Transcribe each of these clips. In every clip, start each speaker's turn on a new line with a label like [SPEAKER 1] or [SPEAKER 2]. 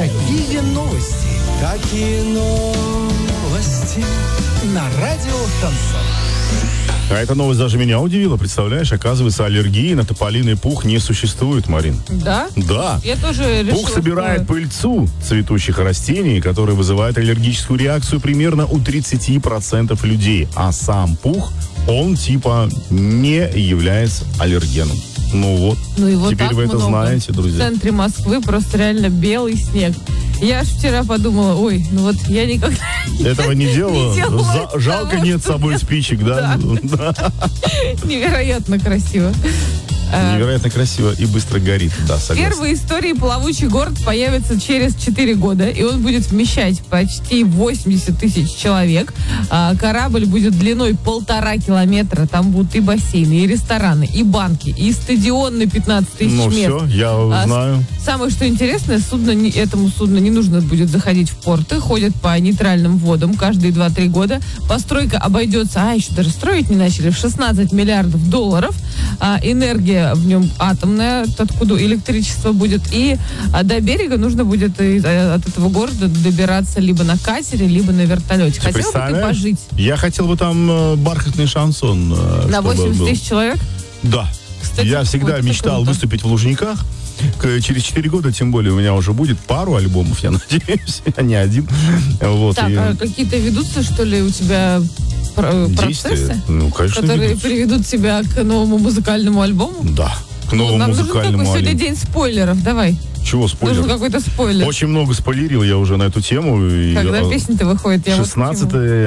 [SPEAKER 1] Какие новости? Какие новости? На радио Шансон.
[SPEAKER 2] А эта новость даже меня удивила, представляешь? Оказывается, аллергии на тополиный пух не существует, Марин.
[SPEAKER 3] Да?
[SPEAKER 2] Да.
[SPEAKER 3] Я тоже решила,
[SPEAKER 2] Пух собирает пыльцу цветущих растений, которые вызывают аллергическую реакцию примерно у 30% людей. А сам пух, он типа не является аллергеном. Ну вот, теперь вы это знаете, друзья.
[SPEAKER 3] В центре Москвы просто реально белый снег. Я аж вчера подумала, ой, ну вот я никогда
[SPEAKER 2] этого не делала. Жалко,
[SPEAKER 3] того,
[SPEAKER 2] нет с собой спичек, да?
[SPEAKER 3] Невероятно красиво.
[SPEAKER 2] Невероятно красиво и быстро горит, да, согласен.
[SPEAKER 3] Первый в истории плавучий город появится через 4 года, и он будет вмещать почти 80 тысяч человек. Корабль будет длиной 1,5 километра, там будут и бассейны, и рестораны, и банки, и стадион на 15 тысяч мест.
[SPEAKER 2] Ну все, я знаю.
[SPEAKER 3] Самое, что интересное, этому судну не нужно будет заходить в порты, ходят по нейтральным водам каждые 2-3 года. Постройка обойдется, еще даже строить не начали, в $16 миллиардов. Энергия в нем атомная, откуда электричество будет. И до берега нужно будет от этого города добираться либо на катере, либо на вертолете. Хотел бы ты пожить?
[SPEAKER 2] Я хотел бы там бархатный шансон.
[SPEAKER 3] На 80 тысяч человек?
[SPEAKER 2] Да. Кстати, я всегда мечтал выступить в Лужниках. Через 4 года, тем более, у меня уже будет пару альбомов, я надеюсь, а не один. Вот,
[SPEAKER 3] так, а какие-то ведутся, что ли, у тебя процессы?
[SPEAKER 2] Ну, конечно,
[SPEAKER 3] которые
[SPEAKER 2] ведутся.
[SPEAKER 3] приведут тебя к новому музыкальному альбому?
[SPEAKER 2] Да, к новому музыкальному альбому.
[SPEAKER 3] Нам нужен сегодня день спойлеров, давай.
[SPEAKER 2] Чего спойлер?
[SPEAKER 3] Нужен какой-то спойлер.
[SPEAKER 2] Очень много спойлерил я уже на эту тему.
[SPEAKER 3] Когда песня-то выходит?
[SPEAKER 2] 16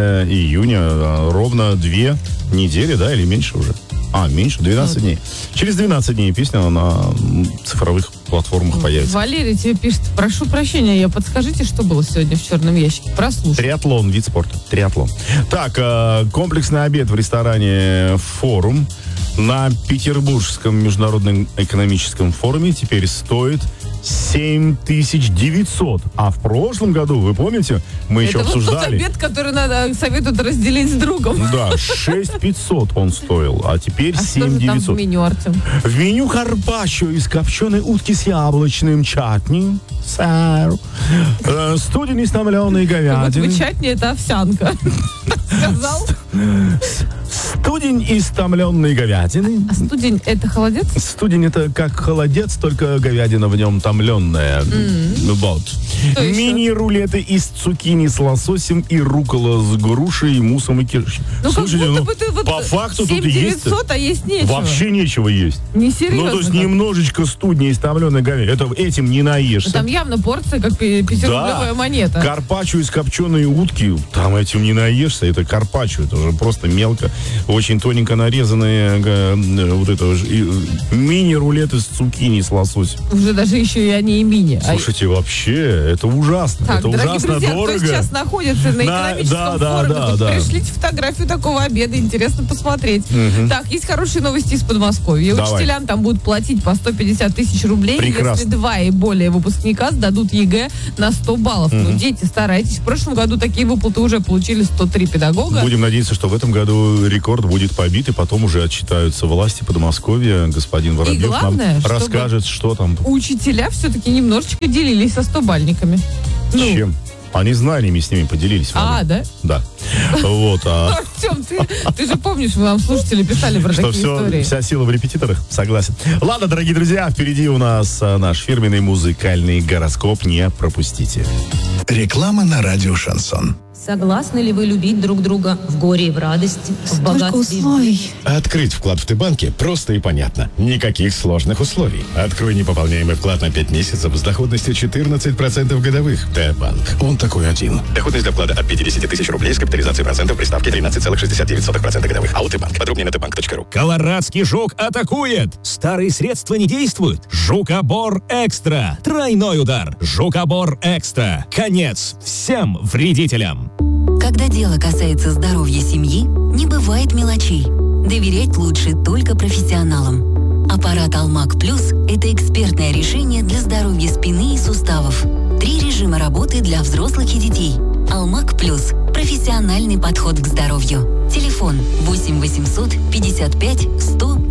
[SPEAKER 2] июня, ровно 2 недели, да, или меньше уже? Меньше, 12 дней. Через 12 дней песня на цифровых платформах появится.
[SPEAKER 3] Валерий тебе пишет: прошу прощения, подскажите, что было сегодня в черном ящике? Прослушай.
[SPEAKER 2] Триатлон, вид спорта. Триатлон. Так, комплексный обед в ресторане «Форум» на Петербургском международном экономическом форуме теперь стоит 7900. А в прошлом году, вы помните, мы еще обсуждали.
[SPEAKER 3] Это вот тот обед, который советуют разделить с другом.
[SPEAKER 2] Да, 6500 он стоил, а теперь 7900.
[SPEAKER 3] Что же там в меню, Артем?
[SPEAKER 2] В меню карпаччо из копченой утки с яблочным чатни, сэр, студень из томленой говядины.
[SPEAKER 3] Вот чатни — это овсянка. Сказал?
[SPEAKER 2] Студень из томленной говядины.
[SPEAKER 3] А студень — это холодец?
[SPEAKER 2] Студень — это как холодец, только говядина в нем томленная. Вот. Мини-рулеты из цукини с лососем и руккола с грушей, муссом и киршем.
[SPEAKER 3] Ну,
[SPEAKER 2] слушайте, по факту тут есть...
[SPEAKER 3] 7900, а есть нечего.
[SPEAKER 2] Вообще нечего есть.
[SPEAKER 3] Несерьезно.
[SPEAKER 2] Ну, то есть немножечко студня из томленой говядины. Этим не наешься.
[SPEAKER 3] Там явно порция, как 5-рублевая монета.
[SPEAKER 2] Карпаччо из копченой утки, там этим не наешься. Это карпаччо, это уже просто мелко, очень тоненько нарезанные мини-рулет из цукини с лососем.
[SPEAKER 3] Уже даже еще и они и мини.
[SPEAKER 2] Слушайте, вообще, это ужасно.
[SPEAKER 3] Так,
[SPEAKER 2] это ужасно
[SPEAKER 3] друзья,
[SPEAKER 2] дорого.
[SPEAKER 3] кто сейчас находится на экономическом форуме, пришлите фотографию такого обеда, интересно посмотреть. Так, есть хорошие новости из Подмосковья. Учителям там будут платить по 150 тысяч рублей, если 2 и более выпускника сдадут ЕГЭ на 100 баллов. Ну, дети, старайтесь. В прошлом году такие выплаты уже получили 103 педагога.
[SPEAKER 2] Будем надеяться, что в этом году рекорд будет побит, и потом уже отчитаются власти Подмосковья. Господин Воробьев
[SPEAKER 3] главное,
[SPEAKER 2] нам расскажет, что там.
[SPEAKER 3] Учителя все-таки немножечко делились со 100-бальниками.
[SPEAKER 2] Чем? Они знаниями с ними поделились.
[SPEAKER 3] Да?
[SPEAKER 2] Да. Вот.
[SPEAKER 3] Артем, ты же помнишь, мы вам слушатели писали про такие истории.
[SPEAKER 2] Вся сила в репетиторах, согласен. Ладно, дорогие друзья, впереди у нас наш фирменный музыкальный гороскоп. Не пропустите.
[SPEAKER 1] Реклама на радио «Шансон».
[SPEAKER 4] Согласны ли вы любить друг друга в горе и в радости, в богатстве?
[SPEAKER 5] Открыть вклад в Т-банке просто и понятно. Никаких сложных условий. Открой непополняемый вклад на 5 месяцев с доходностью 14% годовых. Т-банк. Он такой один. Доходность для вклада от 50 тысяч рублей с капитализацией процентов при ставке 13,69% годовых. АО Т-банк. Подробнее на tbank.ru.
[SPEAKER 6] Колорадский жук атакует. Старые средства не действуют. Жукобор Экстра. Тройной удар. Жукобор Экстра. Конец всем вредителям.
[SPEAKER 7] Когда дело касается здоровья семьи, не бывает мелочей. Доверять лучше только профессионалам. Аппарат Алмак Плюс – это экспертное решение для здоровья спины и суставов. 3 режима работы для взрослых и детей. Алмак Плюс – профессиональный подход к здоровью. Телефон 8 800 55 100 05.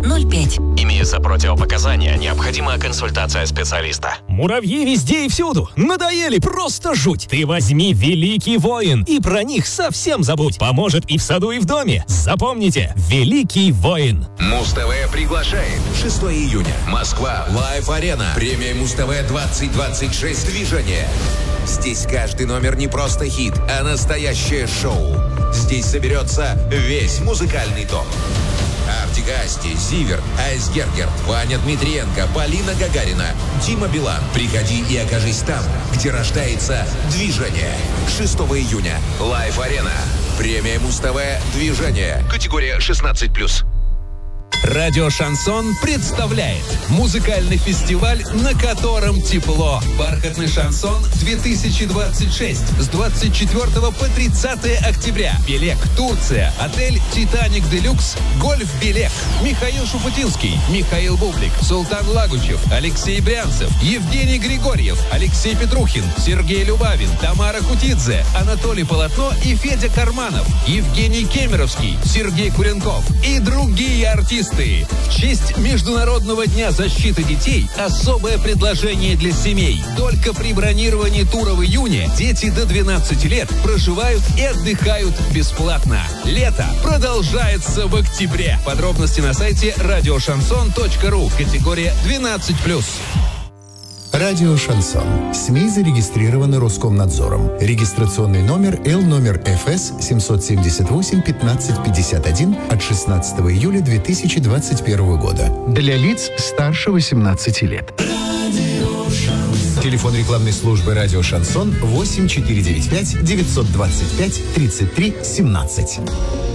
[SPEAKER 7] 5.
[SPEAKER 6] Имеются противопоказания, необходима консультация специалиста. Муравьи везде и всюду. Надоели, просто жуть. Ты возьми «Великий воин» и про них совсем забудь. Поможет и в саду, и в доме. Запомните, «Великий воин».
[SPEAKER 8] Муз-ТВ приглашает. 6 июня. Москва. Лайв-арена. Премия Муз-ТВ 2026. Движение. Здесь каждый номер не просто хит, а настоящее шоу. Здесь соберется весь музыкальный топ. Артик Асти, Зиверт, Айсгергер, Ваня Дмитриенко, Полина Гагарина, Дима Билан. Приходи и окажись там, где рождается движение. 6 июня. Лайв-арена. Премия Муз-ТВ «Движение». Категория 16+.
[SPEAKER 9] Радио «Шансон» представляет музыкальный фестиваль, на котором тепло. «Бархатный шансон-2026» с 24 по 30 октября. Белек, Турция. Отель «Титаник Делюкс». Гольф Белек. Михаил Шуфутинский, Михаил Бублик, Султан Лагучев, Алексей Брянцев, Евгений Григорьев, Алексей Петрухин, Сергей Любавин, Тамара Кутидзе, Анатолий Полотно и Федя Карманов, Евгений Кемеровский, Сергей Куренков и другие артисты. В честь Международного дня защиты детей особое предложение для семей. Только при бронировании тура в июне дети до 12 лет проживают и отдыхают бесплатно. Лето продолжается в октябре. Подробности на сайте радиошансон.ру. Категория 12+.
[SPEAKER 1] Радио «Шансон». СМИ зарегистрированы Роскомнадзором. Регистрационный номер Л ФС 778-1551 от 16 июля 2021 года. Для лиц старше 18 лет. Телефон рекламной службы «Радио Шансон» 8495 925 33 17.